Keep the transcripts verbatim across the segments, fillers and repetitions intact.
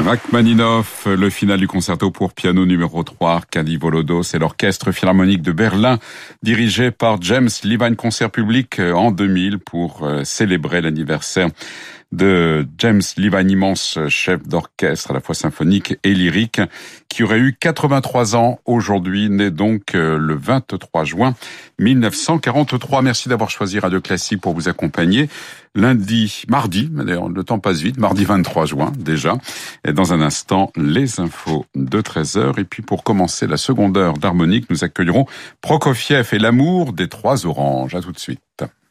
Rachmaninoff, le final du concerto pour piano numéro trois, Arkady Volodov, c'est l'orchestre philharmonique de Berlin, dirigé par James Levine, concert public en deux mille pour célébrer l'anniversaire de James Levine, immense chef d'orchestre à la fois symphonique et lyrique, qui aurait eu quatre-vingt-trois ans aujourd'hui, né donc le vingt-trois juin mille neuf cent quarante-trois. Merci d'avoir choisi Radio Classique pour vous accompagner. Lundi, mardi, d'ailleurs le temps passe vite, mardi vingt-trois juin déjà. Et dans un instant, les infos de treize heures. Et puis pour commencer la seconde heure d'harmonique, nous accueillerons Prokofiev et l'amour des trois oranges. À tout de suite.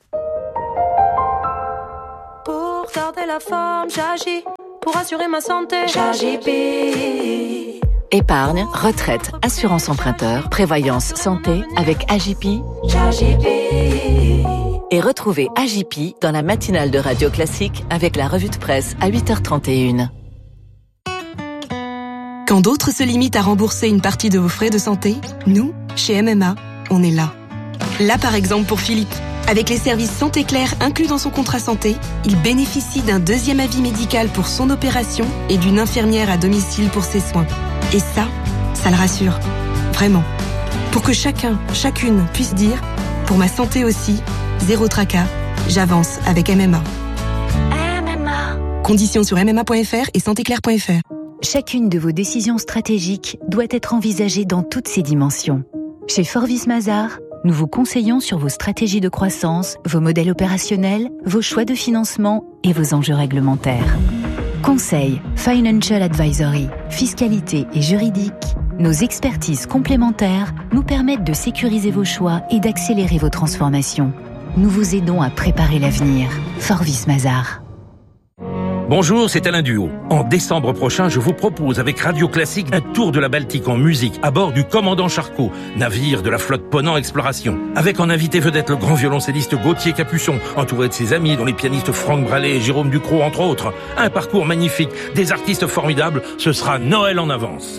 Pour garder la forme, j'agis. Pour assurer ma santé, j'agis. Épargne, retraite, assurance emprunteur, prévoyance santé avec A J P. Et retrouvez A J P dans la matinale de Radio Classique avec la revue de presse à huit heures trente et une. Quand d'autres se limitent à rembourser une partie de vos frais de santé, nous, chez M M A, on est là. Là par exemple pour Philippe. Avec les services Santé Claire inclus dans son contrat santé, il bénéficie d'un deuxième avis médical pour son opération et d'une infirmière à domicile pour ses soins. Et ça, ça le rassure. Vraiment. Pour que chacun, chacune puisse dire « Pour ma santé aussi, zéro tracas, j'avance avec M M A ». M M A. Conditions sur m m a point f r et santé claire point f r. Chacune de vos décisions stratégiques doit être envisagée dans toutes ses dimensions. Chez Forvis Mazars, nous vous conseillons sur vos stratégies de croissance, vos modèles opérationnels, vos choix de financement et vos enjeux réglementaires. Conseil, Financial Advisory, fiscalité et juridique, nos expertises complémentaires nous permettent de sécuriser vos choix et d'accélérer vos transformations. Nous vous aidons à préparer l'avenir. Forvis Mazars. Bonjour, c'est Alain Duhaut. En décembre prochain, je vous propose avec Radio Classique un tour de la Baltique en musique à bord du Commandant Charcot, navire de la flotte Ponant Exploration. Avec en invité vedette le grand violoncelliste Gauthier Capuçon, entouré de ses amis, dont les pianistes Franck Brallet et Jérôme Ducrot, entre autres. Un parcours magnifique, des artistes formidables, ce sera Noël en avance.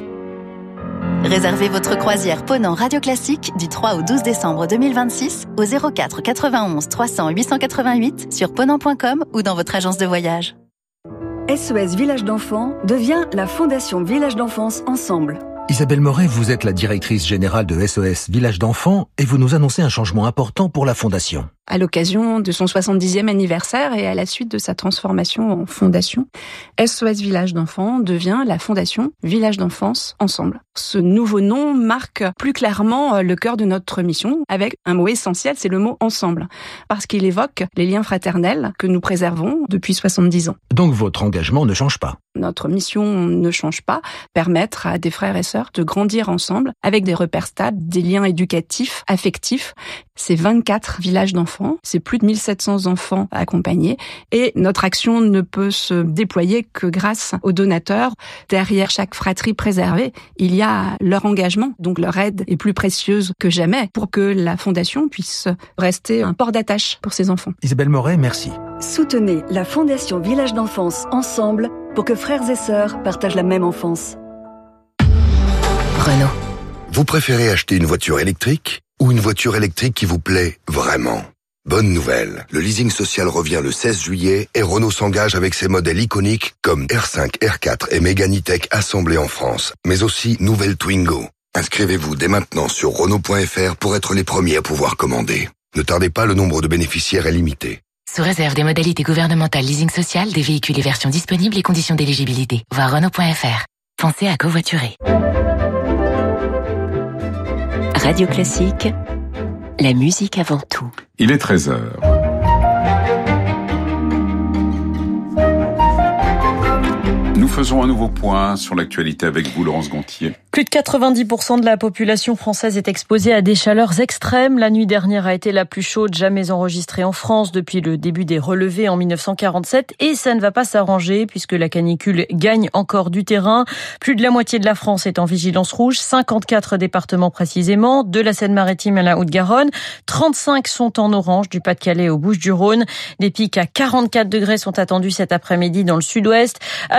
Réservez votre croisière Ponant Radio Classique du trois au douze décembre deux mille vingt-six au zéro quatre quatre-vingt-onze trois cents huit cent quatre-vingt-huit sur ponant point com ou dans votre agence de voyage. S O S Village d'enfants devient la Fondation Village d'enfance Ensemble. Isabelle Moret, vous êtes la directrice générale de S O S Village d'enfants et vous nous annoncez un changement important pour la Fondation. À l'occasion de son soixante-dixième anniversaire et à la suite de sa transformation en fondation, S O S Village d'enfants devient la Fondation Village d'enfance Ensemble. Ce nouveau nom marque plus clairement le cœur de notre mission avec un mot essentiel, c'est le mot ensemble, parce qu'il évoque les liens fraternels que nous préservons depuis soixante-dix ans. Donc votre engagement ne change pas. Notre mission ne change pas, permettre à des frères et sœurs de grandir ensemble avec des repères stables, des liens éducatifs, affectifs. C'est vingt-quatre villages d'enfants, c'est plus de mille sept cents enfants accompagnés et notre action ne peut se déployer que grâce aux donateurs. Derrière chaque fratrie préservée, il y a leur engagement, donc leur aide est plus précieuse que jamais pour que la Fondation puisse rester un port d'attache pour ces enfants. Isabelle Moret, merci. Soutenez la Fondation Village d'enfance Ensemble pour que frères et sœurs partagent la même enfance. Renault. Vous préférez acheter une voiture électrique ou une voiture électrique qui vous plaît vraiment? Bonne nouvelle, le leasing social revient le seize juillet et Renault s'engage avec ses modèles iconiques comme R cinq, R quatre et Mégane E-Tech assemblés en France, mais aussi nouvelle Twingo. Inscrivez-vous dès maintenant sur Renault point F R pour être les premiers à pouvoir commander. Ne tardez pas, le nombre de bénéficiaires est limité. Sous réserve des modalités gouvernementales leasing social, des véhicules et versions disponibles et conditions d'éligibilité. Voir Renault point F R. Pensez à covoiturer. Radio Classique, la musique avant tout. Il est treize heures. Nous faisons un nouveau point sur l'actualité avec vous, Laurence Gontier. Plus de quatre-vingt-dix pour cent de la population française est exposée à des chaleurs extrêmes. La nuit dernière a été la plus chaude jamais enregistrée en France depuis le début des relevés en mille neuf cent quarante-sept. Et ça ne va pas s'arranger puisque la canicule gagne encore du terrain. Plus de la moitié de la France est en vigilance rouge, cinquante-quatre départements précisément, de la Seine-Maritime à la Haute-Garonne. trente-cinq sont en orange, du Pas-de-Calais aux Bouches-du-Rhône. Des pics à quarante-quatre degrés sont attendus cet après-midi dans le sud-ouest. Avec les fortes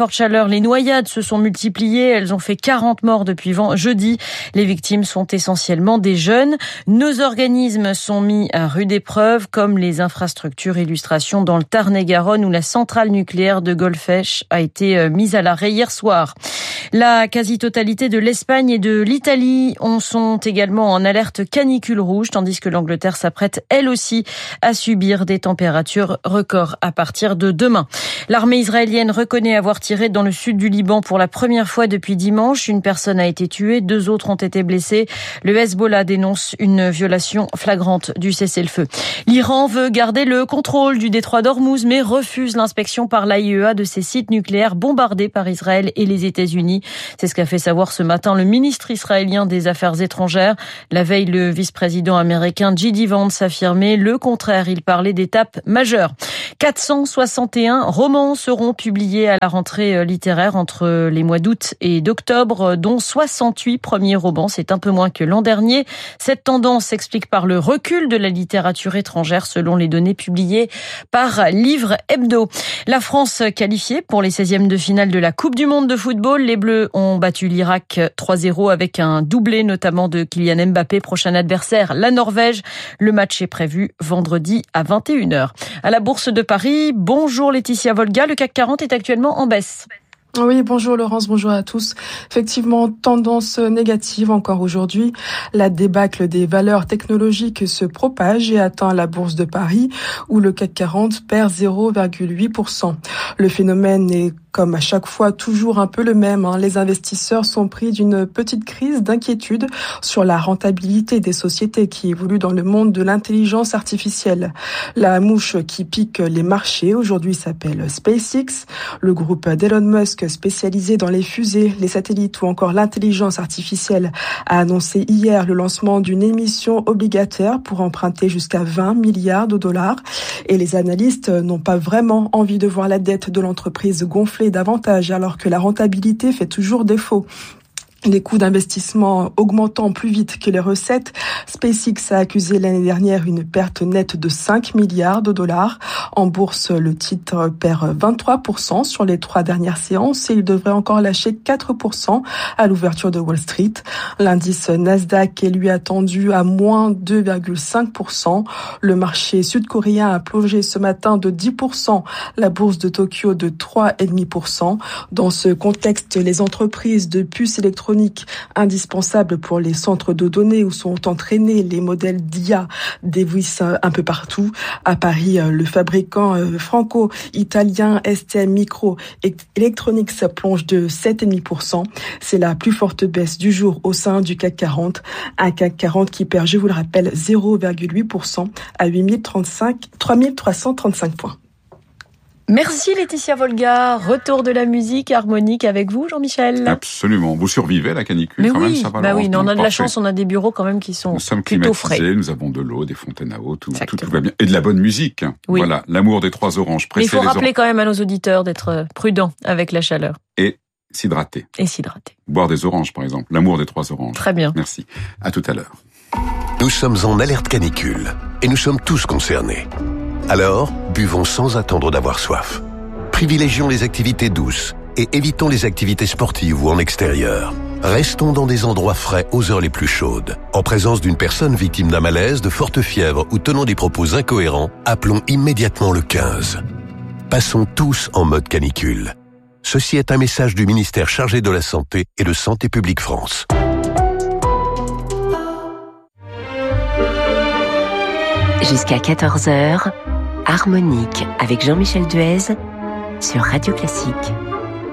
forte chaleur, les noyades se sont multipliées. Elles ont fait quarante morts depuis jeudi. Les victimes sont essentiellement des jeunes. Nos organismes sont mis à rude épreuve, comme les infrastructures. Illustration dans le Tarn-et-Garonne, où la centrale nucléaire de Golfech a été mise à l'arrêt hier soir. La quasi-totalité de l'Espagne et de l'Italie sont également en alerte canicule rouge, tandis que l'Angleterre s'apprête elle aussi à subir des températures records à partir de demain. L'armée israélienne reconnaît avoir tiré dans le sud du Liban pour la première fois depuis dimanche. Une personne a été tuée, deux autres ont été blessés. Le Hezbollah dénonce une violation flagrante du cessez-le-feu. L'Iran veut garder le contrôle du détroit d'Ormuz, mais refuse l'inspection par l'A I E A de ses sites nucléaires bombardés par Israël et les États-Unis. C'est ce qu'a fait savoir ce matin le ministre israélien des Affaires étrangères. La veille, le vice-président américain J D Vance affirmait le contraire. Il parlait d'étapes majeures. quatre cent soixante et un romans seront publiés à la rentrée littéraire entre les mois d'août et d'octobre, dont soixante-huit premiers romans. C'est un peu moins que l'an dernier. Cette tendance s'explique par le recul de la littérature étrangère, selon les données publiées par Livre Hebdo. La France qualifiée pour les seizièmes de finale de la Coupe du Monde de football. Les Bleus ont battu l'Irak trois zéro avec un doublé notamment de Kylian Mbappé. Prochain adversaire, la Norvège. Le match est prévu vendredi à vingt et une heures. À la Bourse de Paris, bonjour Laetitia Volga. Le C A C quarante est actuellement en baisse. Oui, bonjour Laurence, bonjour à tous. Effectivement, tendance négative encore aujourd'hui. La débâcle des valeurs technologiques se propage et atteint la Bourse de Paris où le C A C quarante perd zéro virgule huit pour cent. Le phénomène est comme à chaque fois toujours un peu le même. Hein. Les investisseurs sont pris d'une petite crise d'inquiétude sur la rentabilité des sociétés qui évoluent dans le monde de l'intelligence artificielle. La mouche qui pique les marchés aujourd'hui s'appelle SpaceX. Le groupe d'Elon Musk spécialisé dans les fusées, les satellites ou encore l'intelligence artificielle a annoncé hier le lancement d'une émission obligataire pour emprunter jusqu'à vingt milliards de dollars. Et les analystes n'ont pas vraiment envie de voir la dette de l'entreprise gonfler davantage alors que la rentabilité fait toujours défaut. Les coûts d'investissement augmentant plus vite que les recettes, SpaceX a accusé l'année dernière une perte nette de cinq milliards de dollars. En bourse, le titre perd vingt-trois pour cent sur les trois dernières séances et il devrait encore lâcher quatre pour cent à l'ouverture de Wall Street. L'indice Nasdaq est lui attendu à moins deux virgule cinq pour cent. Le marché sud-coréen a plongé ce matin de dix pour cent, la bourse de Tokyo de trois virgule cinq pour cent. Dans ce contexte, les entreprises de puces électroniques indispensable pour les centres de données où sont entraînés les modèles d'I A dévissent un peu partout. À Paris, le fabricant franco-italien S T M Micro Electronics plonge de sept virgule cinq pour cent. C'est la plus forte baisse du jour au sein du C A C quarante. Un C A C quarante qui perd, je vous le rappelle, zéro virgule huit pour cent à huit mille trente-cinq, trois mille trois cent trente-cinq points. Merci Laetitia Volga. Retour de la musique harmonique avec vous, Jean-Michel. Absolument. Vous survivez à la canicule, mais quand oui, même, ça va. Bah oui, on a de parfait. la chance, on a des bureaux quand même qui sont nous sommes plutôt frais. Nous avons de l'eau, des fontaines à eau, tout, tout, tout va bien. Et de la bonne musique. Oui. Voilà, l'amour des trois oranges. Mais il faut les rappeler or... quand même à nos auditeurs d'être prudents avec la chaleur. Et s'hydrater. Et s'hydrater. Boire des oranges, par exemple. L'amour des trois oranges. Très bien. Merci. À tout à l'heure. Nous sommes en alerte canicule et nous sommes tous concernés. Alors, buvons sans attendre d'avoir soif. Privilégions les activités douces et évitons les activités sportives ou en extérieur. Restons dans des endroits frais aux heures les plus chaudes. En présence d'une personne victime d'un malaise, de forte fièvre ou tenant des propos incohérents, appelons immédiatement le quinze. Passons tous en mode canicule. Ceci est un message du ministère chargé de la Santé et de Santé publique France. Jusqu'à quatorze heures, Harmonique avec Jean-Michel Duez sur Radio Classique.